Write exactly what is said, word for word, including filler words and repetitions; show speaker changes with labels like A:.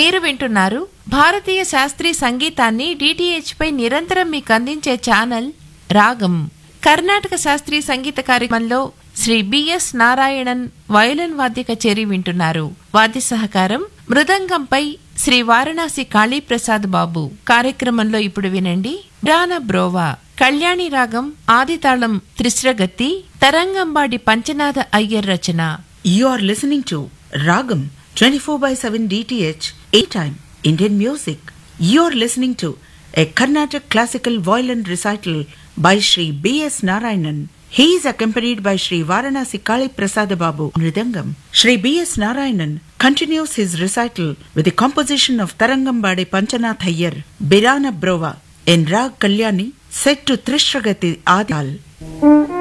A: మీరు వింటున్నారు భారతీయ శాస్త్రీయ సంగీతాన్ని డిటిహెచ్ పై నిరంతరం మీకు అందించే ఛానల్ రాగం. కర్ణాటక శాస్త్రీయ సంగీత కార్యక్రమంలో శ్రీ బిఎస్ నారాయణన్ వయోలిన్ వాద్య కచేరీ వింటున్నారు. వాద్య సహకారం మృదంగంపై శ్రీ వారణాసి కాళీప్రసాద్ బాబు. కార్యక్రమంలో ఇప్పుడు వినండి డాన బ్రోవా, కళ్యాణి రాగం, ఆదితాళం త్రిశ్రగతి, తరంగంబాడి పంచనాథ అయ్యర్ రచన.
B: You are listening to Ragam twenty-four by seven D T H A-Time Indian Music. You are listening to a Carnatic classical violin recital by Shri B S Narayanan. He is accompanied by Shri Varanasi Kali Prasad Babu Mridangam. Shri B S Narayanan continues his recital with the composition of Tarangambadi Panchanath Iyer, Birana Brova in Rag Kalyani set to Trishragati Adal.